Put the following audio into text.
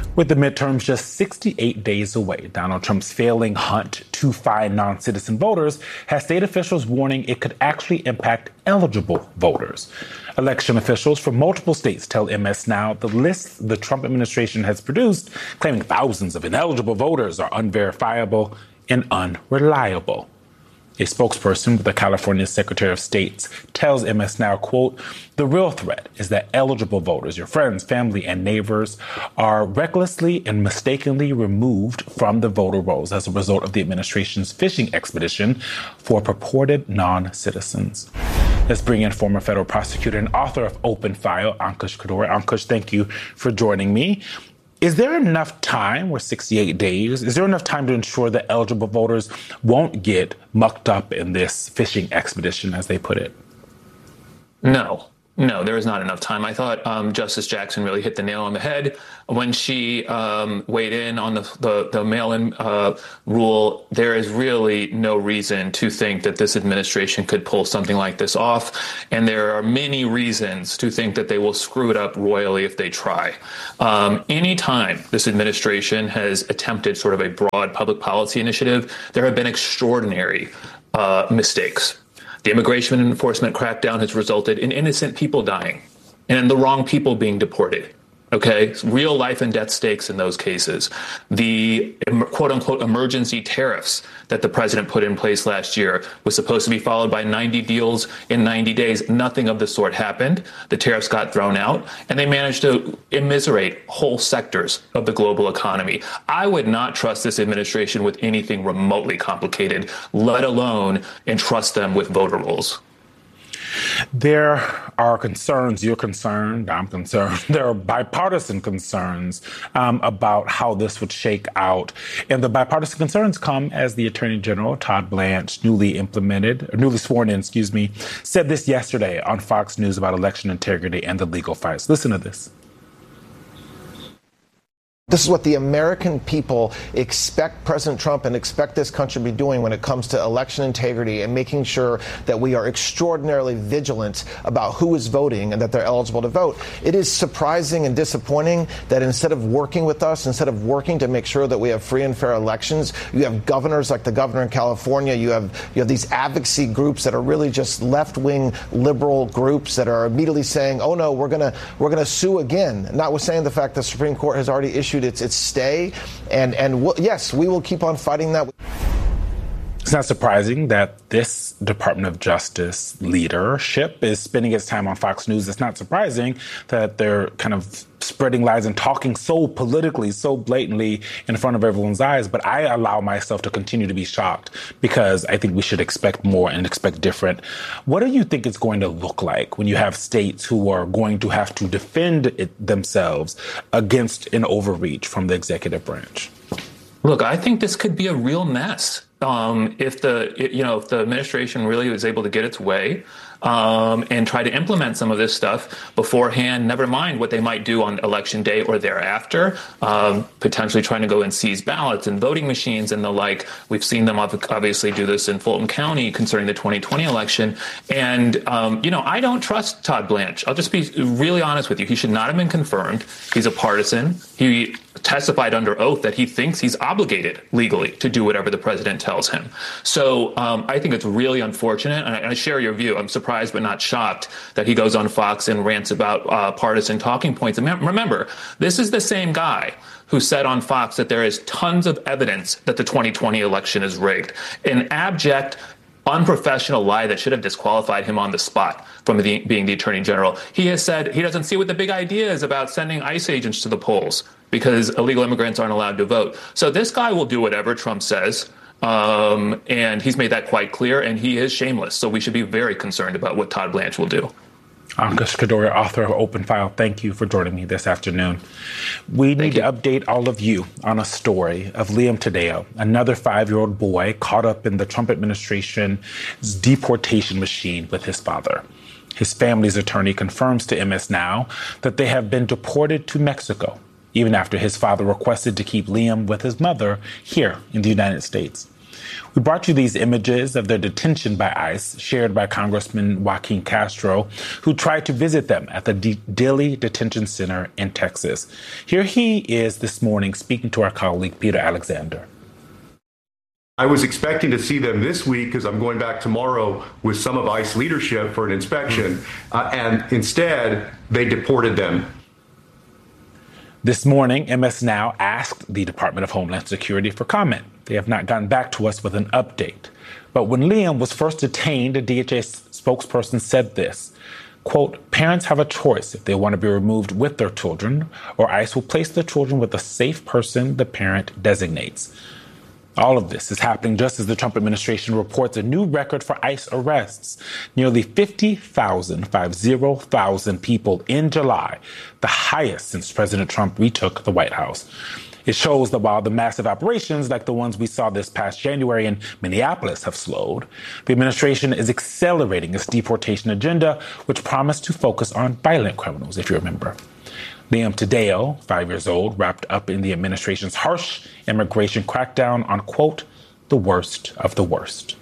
With the midterms just 68 days away, Donald Trump's failing hunt to find non-citizen voters has state officials warning it could actually impact eligible voters. Election officials from multiple states tell MS Now the lists the Trump administration has produced, claiming thousands of ineligible voters are unverifiable and unreliable. A spokesperson with the California Secretary of State tells MS Now, quote, "The real threat is that eligible voters, your friends, family, and neighbors, are recklessly and mistakenly removed from the voter rolls as a result of the administration's fishing expedition for purported non-citizens." Let's bring in former federal prosecutor and author of Open File, Ankush Khardori. Ankush, thank you for joining me. Is there enough time, we're 68 days, is there enough time to ensure that eligible voters won't get mucked up in this fishing expedition, as they put it? No, there is not enough time. I thought Justice Jackson really hit the nail on the head when she weighed in on the mail-in rule. There is really no reason to think that this administration could pull something like this off. And there are many reasons to think that they will screw it up royally if they try. Anytime this administration has attempted sort of a broad public policy initiative, there have been extraordinary mistakes. The immigration enforcement crackdown has resulted in innocent people dying and the wrong people being deported. Okay, real life and death stakes in those cases. The quote unquote emergency tariffs that the president put in place last year was supposed to be followed by 90 deals in 90 days. Nothing of the sort happened. The tariffs got thrown out and they managed to immiserate whole sectors of the global economy. I would not trust this administration with anything remotely complicated, let alone entrust them with voter rolls. There are concerns, you're concerned, I'm concerned, there are bipartisan concerns about how this would shake out. And the bipartisan concerns come as the Attorney General, Todd Blanche, newly sworn in, said this yesterday on Fox News about election integrity and the legal fights. Listen to this. This is what the American people expect President Trump and expect this country to be doing when it comes to election integrity and making sure that we are extraordinarily vigilant about who is voting and that they're eligible to vote. It is surprising and disappointing that instead of working with us, instead of working to make sure that we have free and fair elections, you have governors like the governor in California. You have these advocacy groups that are really just left-wing liberal groups that are immediately saying, "Oh no, we're gonna sue again," notwithstanding the fact the Supreme Court has already issued its stay, and yes, we will keep on fighting that. It's not surprising that this Department of Justice leadership is spending its time on Fox News. It's not surprising that they're kind of spreading lies and talking so politically, so blatantly in front of everyone's eyes. But I allow myself to continue to be shocked because I think we should expect more and expect different. What do you think it's going to look like when you have states who are going to have to defend themselves against an overreach from the executive branch? Look, I think this could be a real mess. If the administration really was able to get its way and try to implement some of this stuff beforehand, never mind what they might do on election day or thereafter, potentially trying to go and seize ballots and voting machines and the like. We've seen them obviously do this in Fulton County concerning the 2020 election. And, I don't trust Todd Blanche. I'll just be really honest with you. He should not have been confirmed. He's a partisan. He testified under oath that he thinks he's obligated legally to do whatever the president tells him. So I think it's really unfortunate, and I share your view. I'm surprised but not shocked that he goes on Fox and rants about partisan talking points. And remember, this is the same guy who said on Fox that there is tons of evidence that the 2020 election is rigged. An abject, unprofessional lie that should have disqualified him on the spot from being the Attorney General. He has said he doesn't see what the big idea is about sending ICE agents to the polls because illegal immigrants aren't allowed to vote. So this guy will do whatever Trump says. And he's made that quite clear, and he is shameless. So we should be very concerned about what Todd Blanche will do. Ankush Khardori, author of Open File, thank you for joining me this afternoon. We need to update all of you on a story of Liam Tadeo, another 5-year-old boy caught up in the Trump administration's deportation machine with his father. His family's attorney confirms to MS Now that they have been deported to Mexico, even after his father requested to keep Liam with his mother here in the United States. We brought you these images of their detention by ICE, shared by Congressman Joaquin Castro, who tried to visit them at the Dilley Detention Center in Texas. Here he is this morning speaking to our colleague, Peter Alexander. I was expecting to see them this week because I'm going back tomorrow with some of ICE leadership for an inspection, and instead they deported them. This morning, MS Now asked the Department of Homeland Security for comment. They have not gotten back to us with an update. But when Liam was first detained, a DHA spokesperson said this, quote, "Parents have a choice if they want to be removed with their children, or ICE will place their children with a safe person the parent designates." All of this is happening just as the Trump administration reports a new record for ICE arrests. Nearly 50,000 people in July, the highest since President Trump retook the White House. It shows that while the massive operations like the ones we saw this past January in Minneapolis have slowed, the administration is accelerating its deportation agenda, which promised to focus on violent criminals, if you remember. Liam Tadeo, 5 years old, wrapped up in the administration's harsh immigration crackdown on, quote, the worst of the worst.